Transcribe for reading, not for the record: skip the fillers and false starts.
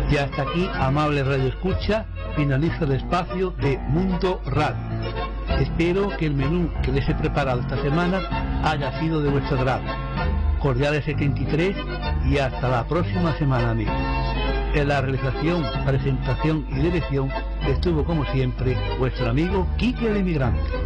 Y hasta aquí, amable Radio Escucha, finaliza el espacio de Mundo Radio. Espero que el menú que les he preparado esta semana haya sido de vuestro agrado. Cordiales 73 y hasta la próxima semana, amigos. En la realización, presentación y dirección estuvo como siempre vuestro amigo Quique el Inmigrante.